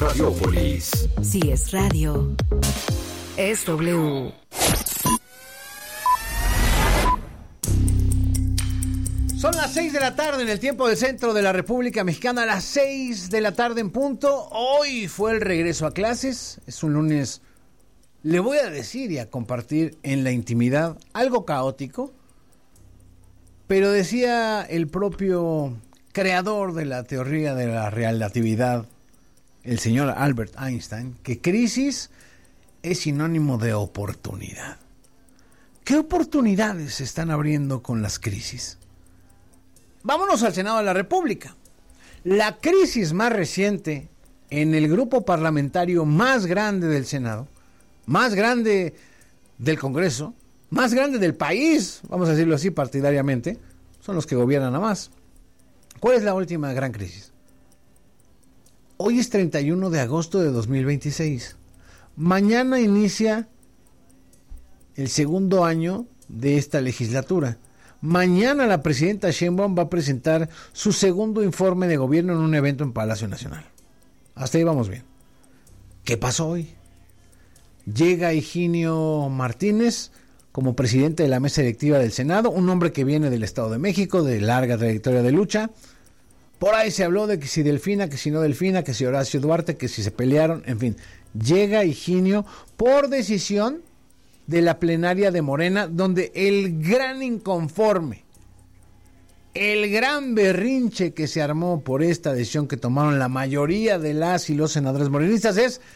Radiopolis. Si es radio, es W. Son las 6 de la tarde en el tiempo del centro de la República Mexicana, a las 6 de la tarde en punto. Hoy fue el regreso a clases, es un lunes, le voy a decir y a compartir en la intimidad, algo caótico, pero decía el propio creador de la teoría de la relatividad, el señor Albert Einstein, que crisis es sinónimo de oportunidad. ¿Qué oportunidades se están abriendo con las crisis? Vámonos al Senado de la República. La crisis más reciente en el grupo parlamentario más grande del Senado, más grande del Congreso, más grande del país, vamos a decirlo así partidariamente, son los que gobiernan a más. ¿Cuál es la última gran crisis? Hoy es 31 de agosto de 2026. Mañana inicia el segundo año de esta legislatura. Mañana la presidenta Sheinbaum va a presentar su segundo informe de gobierno en un evento en Palacio Nacional. Hasta ahí vamos bien. ¿Qué pasó hoy? Llega Higinio Martínez como presidente de la mesa directiva del Senado, un hombre que viene del Estado de México, de larga trayectoria de lucha. Por ahí se habló de que si Delfina, que si no Delfina, que si Horacio Duarte, que si se pelearon, en fin. Llega Higinio por decisión de la plenaria de Morena, donde el gran inconforme, el gran berrinche que se armó por esta decisión que tomaron la mayoría de las y los senadores morenistas es